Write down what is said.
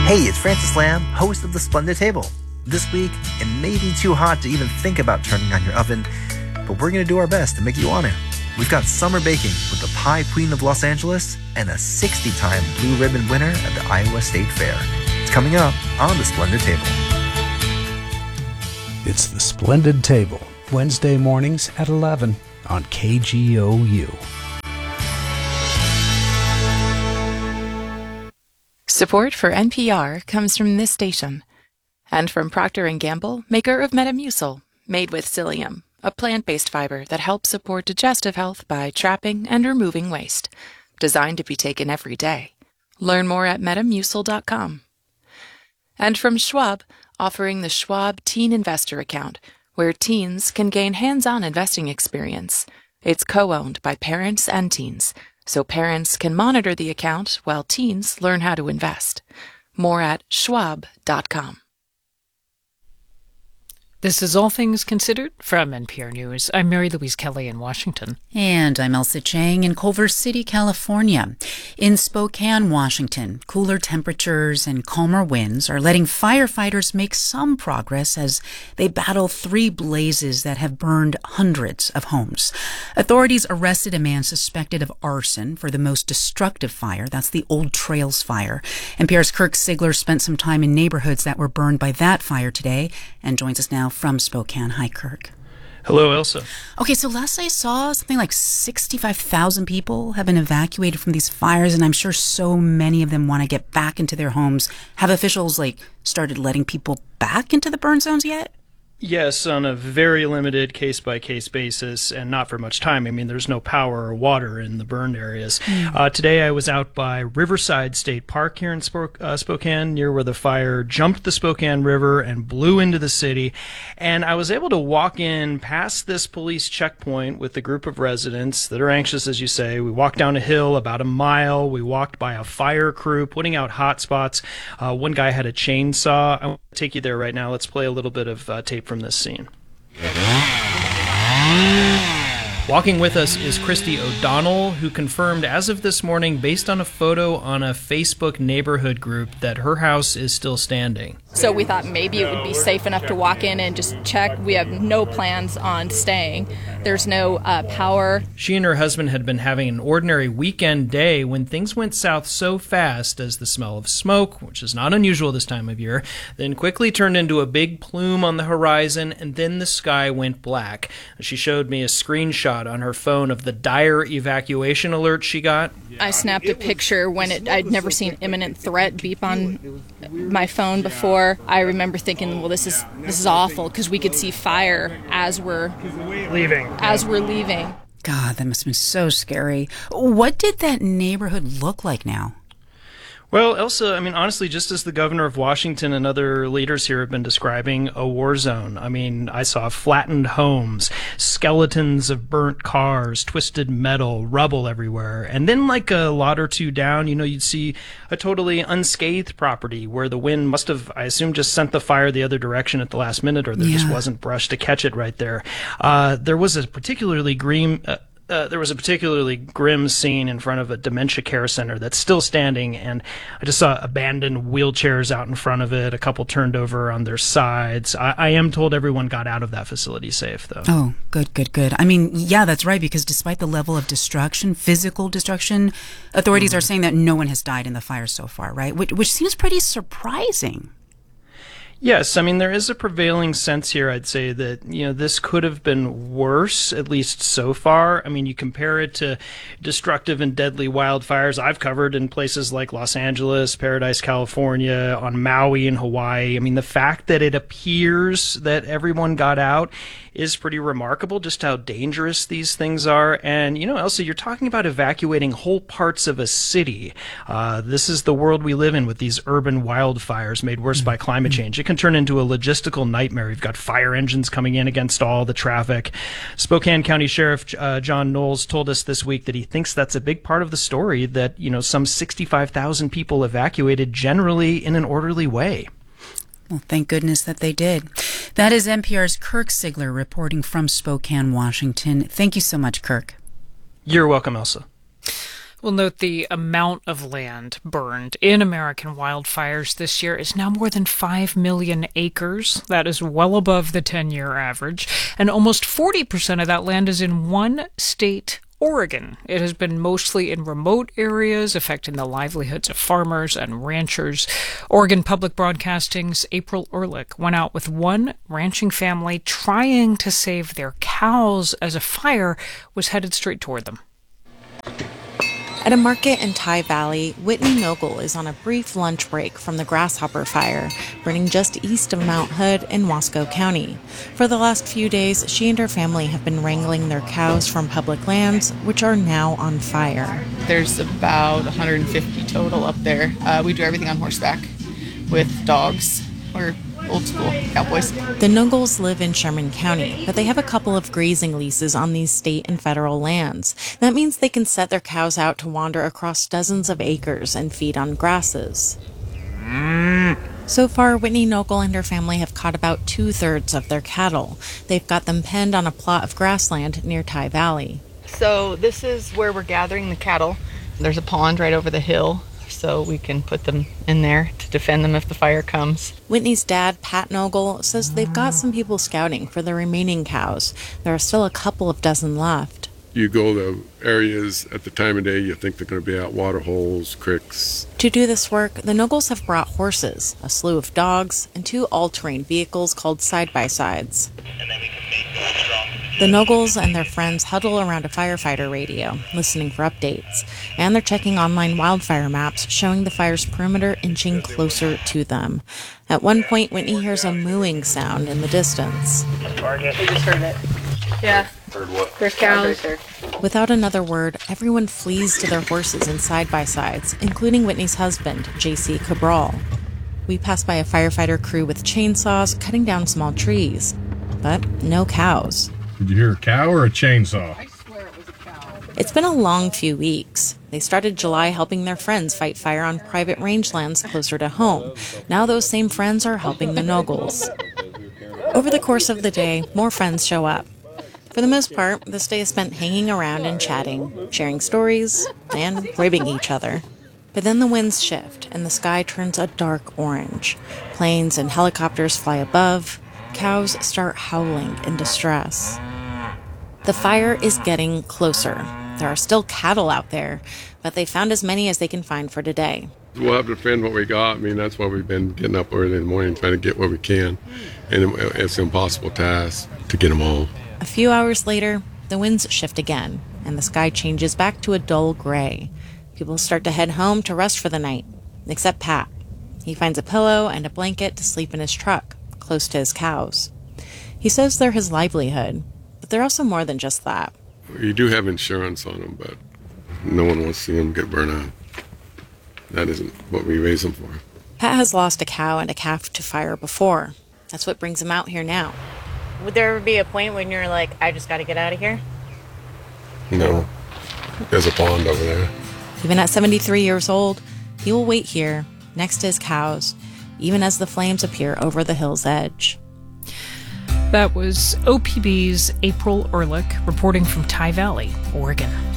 Hey, it's Francis Lamb, host of The Splendid Table. This week, it may be too hot to even think about turning on your oven, but we're going to do our best to make you want to. We've got summer baking with the Pie Queen of Los Angeles and a 60-time Blue Ribbon winner at the Iowa State Fair. It's coming up on The Splendid Table. It's The Splendid Table, Wednesday mornings at 11 on KGOU. Support for NPR comes from this station and from Procter & Gamble, maker of Metamucil, made with psyllium, a plant-based fiber that helps support digestive health by trapping and removing waste. Designed to be taken every day. Learn more at metamucil.com. And from Schwab, offering the Schwab Teen Investor Account, where teens can gain hands-on investing experience. It's co-owned by parents and teens, so parents can monitor the account while teens learn how to invest. More at schwab.com. This is All Things Considered from NPR News. I'm Mary Louise Kelly in Washington. And I'm Elsa Chang in Culver City, California. In Spokane, Washington, cooler temperatures and calmer winds are letting firefighters make some progress as they battle 3 blazes that have burned hundreds of homes. Authorities arrested a man suspected of arson for the most destructive fire. That's the Old Trails fire. NPR's Kirk Sigler spent some time in neighborhoods that were burned by that fire today and joins us now from Spokane. Hi, Kirk. Hello, Elsa. Okay, so last I saw, something like 65,000 people have been evacuated from these fires, and I'm sure so many of them want to get back into their homes. Have officials, started letting people back into the burn zones yet? Yes, on a very limited case-by-case basis and not for much time. I mean, there's no power or water in the burned areas. Today I was out by Riverside State Park here in Spokane, near where the fire jumped the Spokane River and blew into the city. And I was able to walk in past this police checkpoint with a group of residents that are anxious, as you say. We walked down a hill about a mile. We walked by a fire crew putting out hot spots. One guy had a chainsaw. I want to take you there right now. Let's play a little bit of tape from this scene. Walking with us is Christy O'Donnell, who confirmed as of this morning, based on a photo on a Facebook neighborhood group, that her house is still standing. So we thought maybe it would be safe enough to walk in and just check. We have no plans on staying. There's no power. She and her husband had been having an ordinary weekend day when things went south so fast as the smell of smoke, which is not unusual this time of year, then quickly turned into a big plume on the horizon, and then the sky went black. She showed me a screenshot on her phone of the dire evacuation alert she got. I snapped a picture when I'd never seen imminent threat beep on my phone before. I remember thinking, well, this is awful, because we could see fire as we're leaving. God, that must have been so scary. What did that neighborhood look like now? Well, Elsa, I mean, honestly, just as the governor of Washington and other leaders here have been describing, a war zone. I mean, I saw flattened homes, skeletons of burnt cars, twisted metal, rubble everywhere. And then like a lot or two down, you'd see a totally unscathed property where the wind must have, I assume, just sent the fire the other direction at the last minute, or there just wasn't brush to catch it right there. There was a particularly grim scene in front of a dementia care center that's still standing, and I just saw abandoned wheelchairs out in front of it, a couple turned over on their sides. I am told everyone got out of that facility safe, though. Oh, good. I mean, yeah, that's right, because despite the level of destruction, physical destruction, authorities are saying that no one has died in the fire so far, right? Which seems pretty surprising. Yes, I mean, there is a prevailing sense here, I'd say, that, this could have been worse, at least so far. I mean, you compare it to destructive and deadly wildfires I've covered in places like Los Angeles, Paradise, California, on Maui and Hawaii. I mean, the fact that it appears that everyone got out is pretty remarkable, just how dangerous these things are. And, Elsa, you're talking about evacuating whole parts of a city. This is the world we live in with these urban wildfires made worse by climate change. It can turn into a logistical nightmare. You've got fire engines coming in against all the traffic. Spokane County Sheriff John Knowles told us this week that he thinks that's a big part of the story, that, some 65,000 people evacuated generally in an orderly way. Well, thank goodness that they did. That is NPR's Kirk Sigler reporting from Spokane, Washington. Thank you so much, Kirk. You're welcome, Elsa. We'll note the amount of land burned in American wildfires this year is now more than 5 million acres. That is well above the 10-year average. And almost 40% of that land is in one state, Oregon. It has been mostly in remote areas, affecting the livelihoods of farmers and ranchers. Oregon Public Broadcasting's April Ehrlich went out with one ranching family trying to save their cows as a fire was headed straight toward them. At a market in Tye Valley, Whitney Nogle is on a brief lunch break from the Grasshopper Fire, burning just east of Mount Hood in Wasco County. For the last few days, she and her family have been wrangling their cows from public lands, which are now on fire. There's about 150 total up there. We do everything on horseback with dogs. We're old school cowboys. The Nogles live in Sherman County, but they have a couple of grazing leases on these state and federal lands. That means they can set their cows out to wander across dozens of acres and feed on grasses. So far, Whitney Nogle and her family have caught about 2/3 of their cattle. They've got them penned on a plot of grassland near Tye Valley. So this is where we're gathering the cattle. There's a pond right over the hill, so we can put them in there to defend them if the fire comes. Whitney's dad, Pat Nogle, says they've got some people scouting for the remaining cows. There are still a couple of dozen left. You go to areas at the time of day you think they're going to be out, water holes, creeks. To do this work, the Nogles have brought horses, a slew of dogs, and 2 all-terrain vehicles called side-by-sides. The Nogles and their friends huddle around a firefighter radio, listening for updates, and they're checking online wildfire maps showing the fire's perimeter inching closer to them. At one point, Whitney hears a mooing sound in the distance. I just heard it. Yeah. Heard what? There's cows. Without another word, everyone flees to their horses and side-by-sides, including Whitney's husband, J.C. Cabral. We pass by a firefighter crew with chainsaws cutting down small trees, but no cows. Did you hear a cow or a chainsaw? I swear it was a cow. It's been a long few weeks. They started July helping their friends fight fire on private rangelands closer to home. Now those same friends are helping the Nogles. Over the course of the day, more friends show up. For the most part, this day is spent hanging around and chatting, sharing stories, and ribbing each other. But then the winds shift, and the sky turns a dark orange. Planes and helicopters fly above. Cows start howling in distress. The fire is getting closer. There are still cattle out there, but they found as many as they can find for today. We'll have to defend what we got. I mean, that's why we've been getting up early in the morning trying to get what we can. And it's an impossible task to get them all. A few hours later, the winds shift again, and the sky changes back to a dull gray. People start to head home to rest for the night, except Pat. He finds a pillow and a blanket to sleep in his truck, close to his cows. He says they're his livelihood, but they're also more than just that. You do have insurance on them, but no one wants to see them get burned out. That isn't what we raise them for. Pat has lost a cow and a calf to fire before. That's what brings him out here now. Would there ever be a point when you're like, I just got to get out of here? No. There's a pond over there. Even at 73 years old, he will wait here, next to his cows, even as the flames appear over the hill's edge. That was OPB's April Ehrlich reporting from Tye Valley, Oregon.